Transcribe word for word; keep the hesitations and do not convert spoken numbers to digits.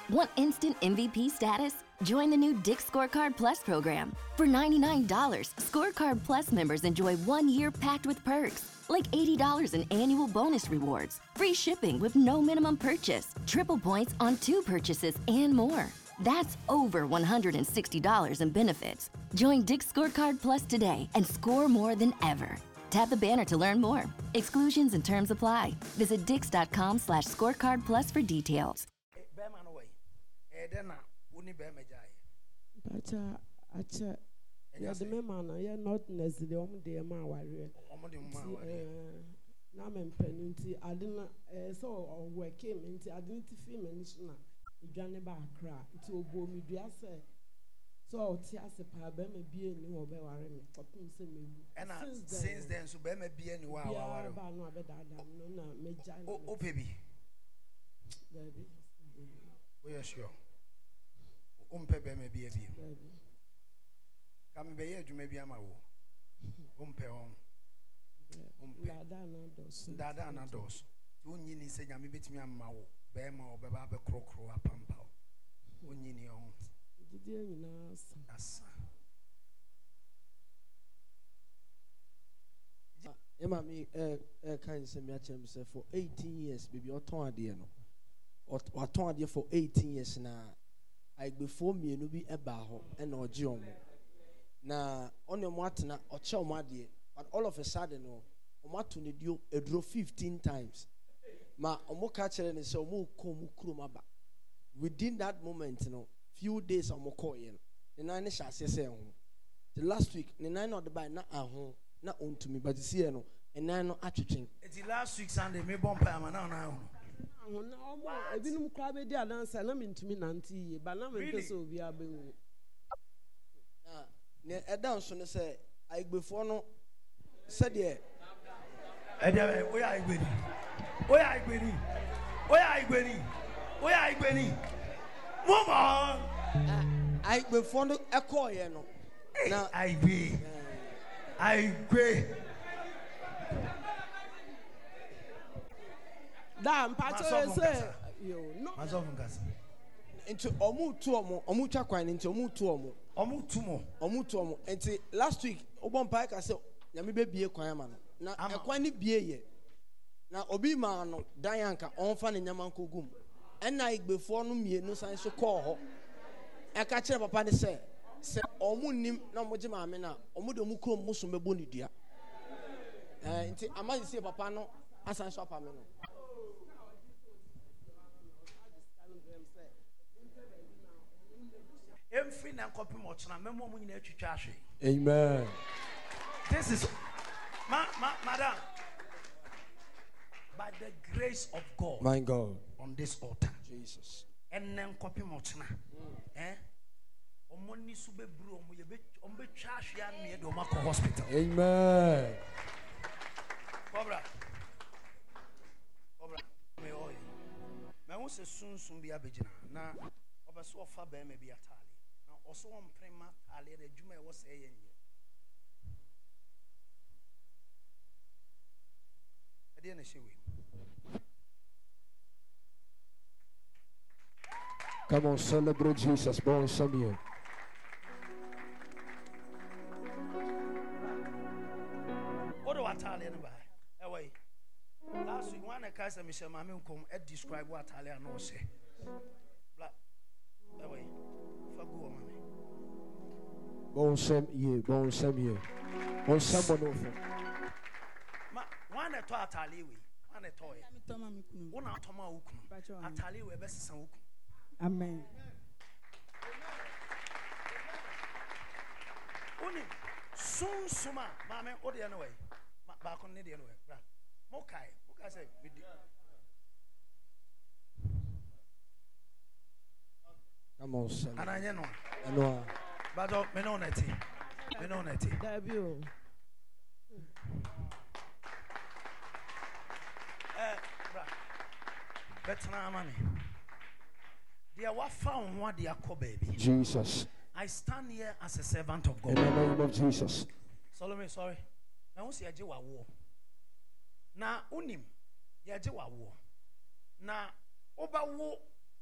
Want instant M V P status? Join the new Dick's Scorecard Plus program. For ninety-nine dollars, Scorecard Plus members enjoy one year packed with perks, like eighty dollars in annual bonus rewards, free shipping with no minimum purchase, triple points on two purchases, and more. That's over one hundred sixty dollars in benefits. Join Dick's Scorecard Plus today and score more than ever. Tap the banner to learn more. Exclusions and terms apply. Visit dix.com slash scorecard plus for details. But uh, yeah, the man, yeah, not necessarily on the amount warrior. Now, I'm penalty. I didn't so work came into I didn't feel mention Johnny Backra to go me. Say so. Tias a pa be me be any or be warren. And since then, so be me be any wow. No, no, no, me giant. Oh, baby, baby. We are sure. Umpe be me be a baby. Come be here, you may be a maw. Umpe on. Dada na dos. Unyi say yami bit me a maw. Bema or baba crocro a pampa. Unyi on. Yes. Emma me eh kind say me achem say for eighteen years baby oton ade no. Oton ade for eighteen years na I before me no be eba ho e na oje omo. Na onye mo atena oche omo ade but all of a sudden no omo ato ne dio edro fifteen times. Ma omo ka kire ne say omo kom kuro maba. Within that moment no few days omo call yen. The nine sha say ho. The last week the nine of the by na aho na ontumi but see no and nine no atwetwen. It last week Sunday me bomb am na na. No, I didn't cry with the answer. I'm into me, Nancy, but I'm in this will be a bill. Near a down soon say, I before no said, yeah. Where are you going? Where are you going? Where are you going? Where are you going? Mama! I before no echo, you know. Now I be. I agree. Damn, Pacho say, you know, into omu two omo, omu chakwan into omu two omo, omu two mo, omu two omo. Into last week, Obon Pike I said, Yami be a kwayama. Now, a kwani be ye. Now, Obi man, Dianka, on fan in Yamanko gum. And I before no me, no sign so call her. I catch up upon the say, say, Omu nim, no mojima mena, omu de muko musum boni dia. Eh, into I might say, Papa no, as I shop ameno. Every na copy much na memo mu nyina twitwa ahwe. Amen. This is ma, ma, madam, by the grace of God, my God, on this altar, Jesus. And then copy much na eh omoni su bebru omo ye be omo be twa ahwe an me de omo hospital. Amen. Cobra. Cobra. Me oy. Me won se sunsun bi abegina na obeso ofa ba me bi atale. Na oso won prema ale de djuma e wo se ye nye. Ade na shewe. Come on, celebrate Jesus. Bon Samuel. What do atale no ba? E wey. Last week one ka say Michelle Mame kom e describe what atale no say. Black. E wey. Fa go mame. Bon Samuel, bon Samuel. Bon Samuel. Ma one to atale we. One to ye. One atoma ukunu. Atale we be sesan ukunu. Amen. Oni sun suma mame o de no way. Ba kon ne de no way. Bra. Mokai. Mokai say me di. Come on, son. Ananye no. No. But me no neti. Me no neti. Debut. Eh, bra. Betna mami. They are what found what they are called, baby. Jesus. I stand here as a servant of God. In the name of Jesus. Solomon, sorry. Now, what's your Jewa war? Now, unim, your Jewa war. Now, Oba war,